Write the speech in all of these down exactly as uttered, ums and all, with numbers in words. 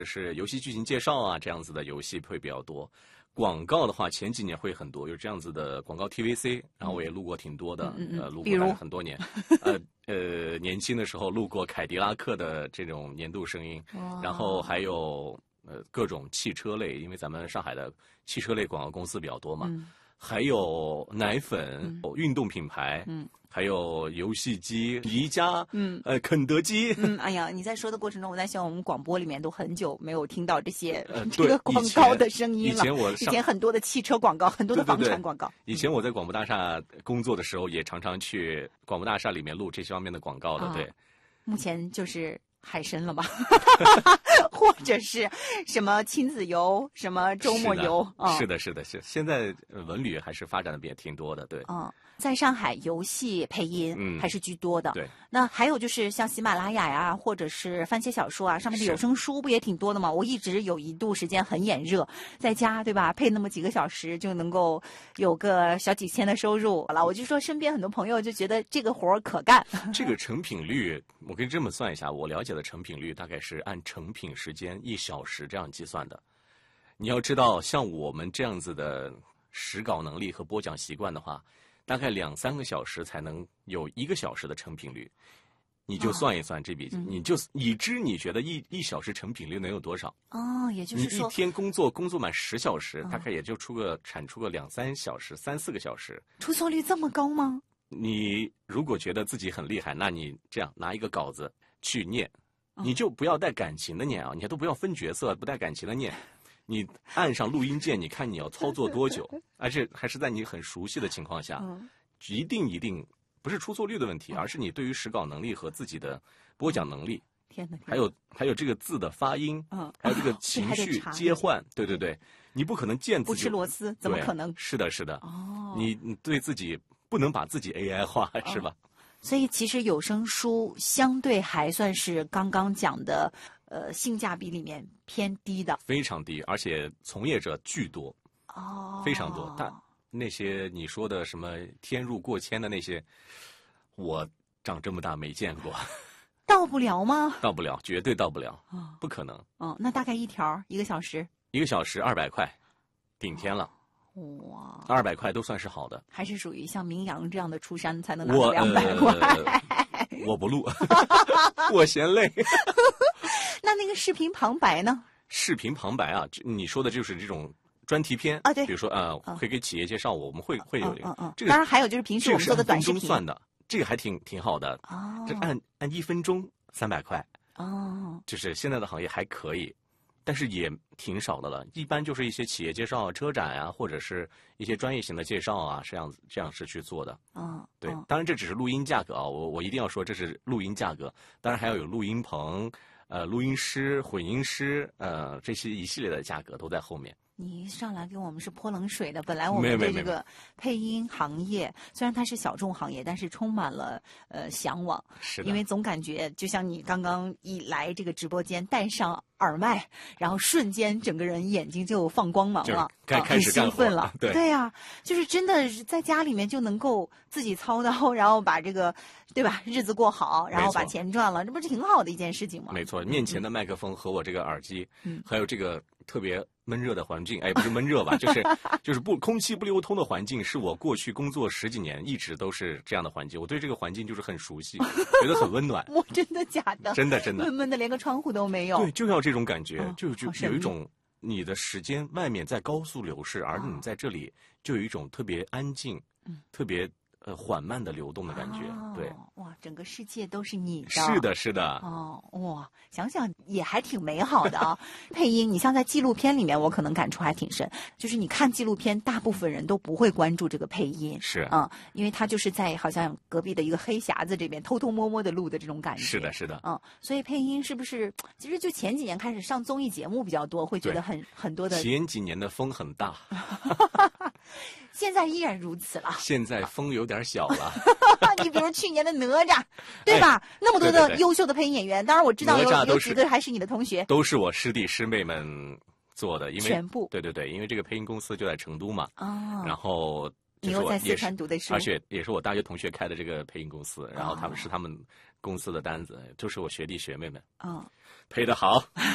是游戏剧情介绍啊这样子的游戏会比较多。广告的话，前几年会很多，有这样子的广告 T V C， 然后我也录过挺多的， 嗯嗯呃，录过了很多年。呃呃，年轻的时候录过凯迪拉克的这种年度声音，然后还有呃各种汽车类，因为咱们上海的汽车类广告公司比较多嘛， 嗯、 还有奶粉、嗯、运动品牌，嗯。还有游戏机、宜家，嗯，呃，肯德基， 嗯，哎呀，你在说的过程中，我在想，我们广播里面都很久没有听到这些、 呃、 这个广告的声音了。 以前我以前很多的汽车广告，很多的房产广告。 对对对以前我在广播大厦工作的时候，也常常去广播大厦里面录这些方面的广告的。啊、对， 目前就是海参了吧，或者是什么亲子游、什么周末游。 是的，是的，是的是。现在文旅还是发展的也挺多的，对。 嗯。在上海，游戏配音还是居多的。 嗯、对， 那还有就是像喜马拉雅呀，或者是番茄小说啊，上面的有声书不也挺多的吗？我一直有一度时间很眼热，在家对吧，配那么几个小时就能够有个小几千的收入。好了，我就说身边很多朋友就觉得这个活儿可干。 这个成品率，我可以这么算一下，我了解的成品率大概是按成品时间一小时这样计算的。你要知道，像我们这样子的实稿能力和播讲习惯的话。大概两三个小时才能有一个小时的成品率，你就算一算这笔，哦、你就已知你觉得一一小时成品率能有多少？ 哦，也就是说， 你一天工作工作满十小时，哦、大概也就出个产出个两三小时、三四个小时。 出错率这么高吗？ 你如果觉得自己很厉害，那你这样拿一个稿子去念，哦、你就不要带感情的念啊，你都不要分角色，不带感情的念。你按上录音键，你看你要操作多久，而且还是在你很熟悉的情况下，嗯、一定一定不是出错率的问题，而是你对于实稿能力和自己的播讲能力， 天哪， 还有还有这个字的发音，嗯、还有这个情绪接换，对对对，你不可能见自己不吃螺丝，怎么可能？ 是的，是的，哦，你你对自己不能把自己 A I 化，哦、是吧？ 所以其实有声书相对还算是刚刚讲的。呃，性价比里面偏低的， 非常低，而且从业者巨多，哦，非常多。但那些你说的什么天入过千的那些，我长这么大没见过， 到不了吗？ 到不了，绝对到不了，哦、不可能。 哦，那大概一条一个小时， 一个小时二百块，顶天了。 哇， 二百块都算是好的， 还是属于像明阳这样的出山才能拿到两百块。 我不录，我嫌累。 那那个视频旁白呢？ 视频旁白啊，你说的就是这种专题片啊，对， 比如说呃，嗯、会给企业介绍，我们会会有这个。 嗯嗯。 这个当然还有就是平时我们做的短视频算的，这个还挺挺好的。哦。这按按一分钟三百块。哦。就是现在的行业还可以，但是也挺少的了。一般就是一些企业介绍啊、车展啊，或者是一些专业型的介绍啊，这样子这样是去做的。嗯。对，当然这只是录音价格啊，我我一定要说这是录音价格，当然还要有录音棚。呃，录音师、混音师，呃，这些一系列的价格都在后面。 你一上来给我们是泼冷水的。本来我们对这个配音行业，虽然它是小众行业，但是充满了呃向往。 是的。 因为总感觉就像你刚刚一来这个直播间，戴上耳麦，然后瞬间整个人眼睛就放光芒了， 该开始干活了。 对对呀、啊，就是真的在家里面就能够自己操刀，然后把这个对吧日子过好，然后把钱赚了，这不是挺好的一件事情吗？ 没错，面前的麦克风和我这个耳机，嗯，还有这个特别闷热的环境，哎，不是闷热吧，就是就是不空气不流通的环境，是我过去工作十几年一直都是这样的环境，我对这个环境就是很熟悉，觉得很温暖。 我真的假的？ 真的真的， 闷闷的连个窗户都没有。 对，就要这种感觉，哦、就就有一种你的时间外面在高速流逝，而你在这里就有一种特别安静、嗯、特别。呃，缓慢的流动的感觉， 哦、 对， 哇，整个世界都是你的， 是的，是的， 哦，哇，想想也还挺美好的啊。配音，你像在纪录片里面，我可能感触还挺深，就是你看纪录片，大部分人都不会关注这个配音， 是， 嗯，因为他就是在好像隔壁的一个黑匣子这边偷偷摸摸的录的这种感觉， 是的，是的， 嗯，所以配音是不是，其实就前几年开始上综艺节目比较多，会觉得很很多的， 前几年的风很大。 现在依然如此了。 现在风有点小了。 你比如去年的哪吒，对吧？哎、那么多的优秀的配音演员，当然我知道有有几个还是你的同学， 都是我师弟师妹们做的，因为全部对对对，因为这个配音公司就在成都嘛。 哦。 然后你又在四川读的书， 而且也是我大学同学开的这个配音公司，然后他们是他们公司的单子，就是我学弟学妹们。 哦。 配得好。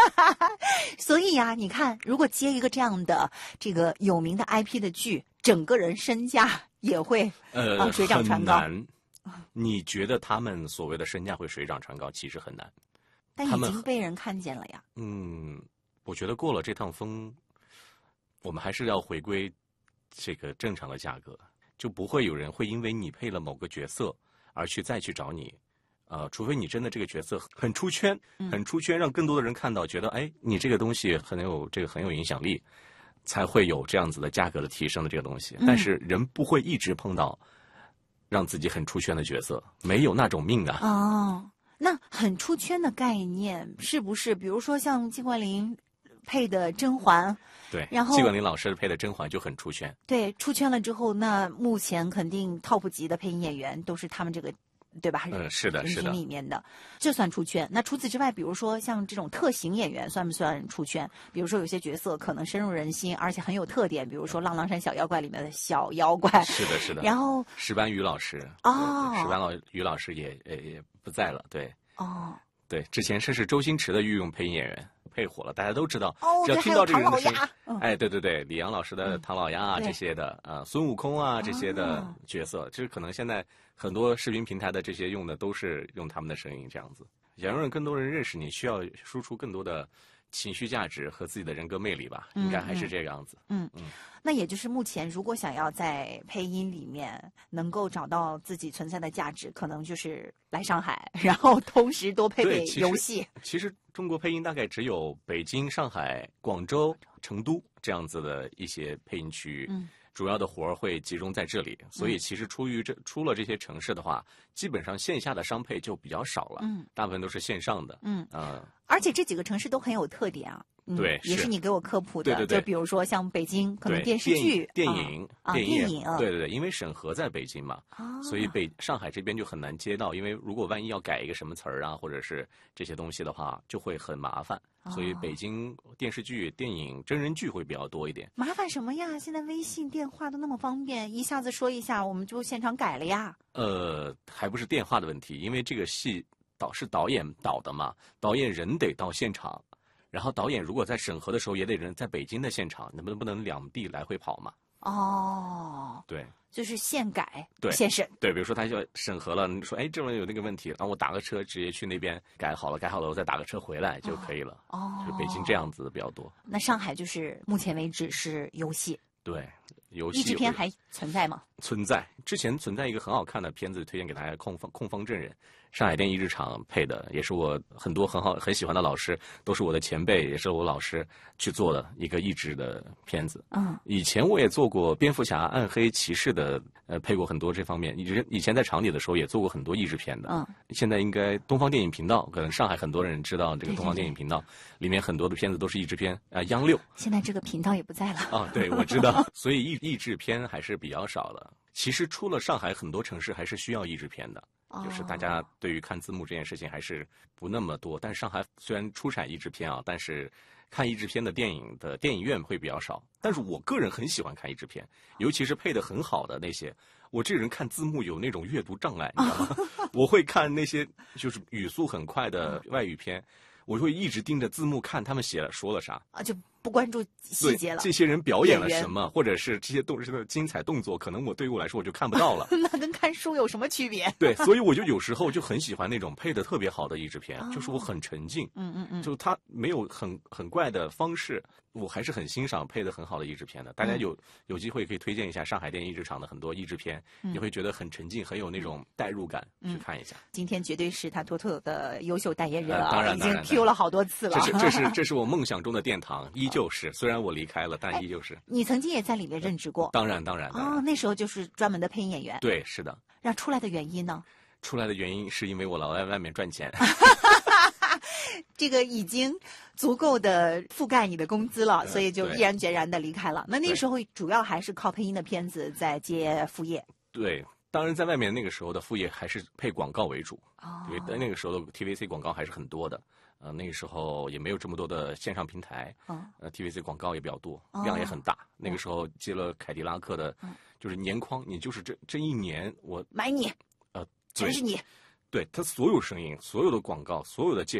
所以呀、啊，你看，如果接一个这样的这个有名的 I P 的剧，整个人身价也会呃、 啊、水涨船高。 很难。你觉得他们所谓的身价会水涨船高，其实很难。 但已经被人看见了呀。 嗯，我觉得过了这趟风，我们还是要回归这个正常的价格，就不会有人会因为你配了某个角色而去再去找你。呃，除非你真的这个角色很出圈，很出圈，让更多的人看到，觉得哎，你这个东西很有这个很有影响力，才会有这样子的价格的提升的这个东西。但是人不会一直碰到让自己很出圈的角色，没有那种命啊。 哦，那很出圈的概念是不是，比如说像季冠霖配的甄嬛？ 对， 然后季冠霖老师配的甄嬛就很出圈。 对，出圈了之后，那目前肯定 top 级的配音演员都是他们这个。对吧？ 嗯，是的，是的。 人群里面的，这算出圈。那除此之外，比如说像这种特型演员，算不算出圈？比如说有些角色可能深入人心，而且很有特点，比如说《浪浪山小妖怪》里面的小妖怪。 是的，是的。 然后石斑鱼老师哦， 石斑老鱼老师也也也不在了，对。 哦， 对，之前是是周星驰的御用配音演员，配火了，大家都知道。 哦， 只要听到这个人的声音， 嗯、 哎，对对对，李阳老师的唐老鸭啊、 嗯、 这些的，呃，孙悟空啊这些的角色，哦、就是可能现在很多视频平台的这些用的都是用他们的声音这样子。想让更多人认识你，需要输出更多的情绪价值和自己的人格魅力吧， 嗯、 应该还是这个样子。 嗯 嗯, 嗯，那也就是目前如果想要在配音里面能够找到自己存在的价值，可能就是来上海，然后同时多配配游戏。 其实中国配音大概只有北京、上海、广州、成都这样子的一些配音区域。 嗯， 主要的活儿会集中在这里，所以其实出于这出了这些城市的话，基本上线下的商配就比较少了， 嗯， 大部分都是线上的， 嗯啊、呃， 而且这几个城市都很有特点啊，嗯、 对， 也是你给我科普的， 对对对， 就比如说像北京可能电视剧、 电影、 啊、 电影、电影， 对对对，因为审核在北京嘛， 啊、 所以北上海这边就很难接到，因为如果万一要改一个什么词儿啊，或者是这些东西的话，就会很麻烦。所以北京电视剧、电影、真人剧会比较多一点。 麻烦什么呀？现在微信、电话都那么方便，一下子说一下，我们就现场改了呀。 呃，还不是电话的问题，因为这个戏导是导演导的嘛，导演人得到现场，然后导演如果在审核的时候也得人在北京的现场，能不能不能两地来回跑嘛？ 哦， 对。 就是现改， 对， 现审， 对，比如说他就审核了，你说哎，这种有那个问题，然后我打个车直接去那边改好了，改好了我再打个车回来就可以了。 哦， 就北京这样子的比较多。 那上海就是目前为止是游戏， 对，游戏译制片还存在吗？ 存在，之前存在一个很好看的片子，推荐给大家，《控方控方证人》，上海电译制厂配的，也是我很多很好很喜欢的老师，都是我的前辈，也是我老师去做的一个译制的片子。 嗯， 以前我也做过蝙蝠侠、暗黑骑士的，呃，配过很多这方面。以以前在厂里的时候也做过很多译制片的。 嗯， 现在应该东方电影频道，可能上海很多人知道这个东方电影频道，对对对，里面很多的片子都是译制片啊、呃，央六。 现在这个频道也不在了。 啊，对，我知道，所以译译制片还是比较少的。其实出了上海，很多城市还是需要译制片的， 哦、 就是大家对于看字幕这件事情还是不那么多。但上海虽然出产译制片啊，但是看译制片的电影的电影院会比较少。但是我个人很喜欢看译制片，尤其是配得很好的那些。我这个人看字幕有那种阅读障碍，你知道吗？我会看那些就是语速很快的外语片，我会一直盯着字幕看他们写了说了啥啊，就不关注细节了。 这些人表演了什么，或者是这些动的精彩动作，可能我对于我来说我就看不到了。 那跟看书有什么区别？ 对，所以我就有时候就很喜欢那种配的特别好的译制片， 哦、 就是我很沉浸， 嗯嗯嗯， 就它没有很很怪的方式，我还是很欣赏配的很好的译制片的。大家有、嗯、有机会可以推荐一下上海电影译制厂的很多译制片， 嗯、 你会觉得很沉浸，很有那种代入感， 嗯、 去看一下。 今天绝对是他妥妥的优秀代言人啊！ 呃、当然已经 Q 了好多次了。 这是这是这是我梦想中的殿堂，依旧是，虽然我离开了，但依旧是。 你曾经也在里面任职过？ 当然当然。当然哦，那时候就是专门的配音演员。 对，是的。 让出来的原因呢？ 出来的原因是因为我老在外面赚钱。 这个已经足够的覆盖你的工资了， 呃、 所以就毅然决然的离开了。那那时候主要还是靠配音的片子在接副业。 对，当然在外面那个时候的副业还是配广告为主， 哦、 因为那个时候的 T V C 广告还是很多的。呃，那个时候也没有这么多的线上平台， 哦、 呃 T V C 广告也比较多， 哦、 量也很大。那个时候接了凯迪拉克的， 嗯、 就是年框，你就是这这一年我买你， 呃， 全是你。 对，他所有声音、所有的广告、所有的介绍，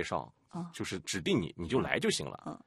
就是指定你，你就来就行了。 嗯，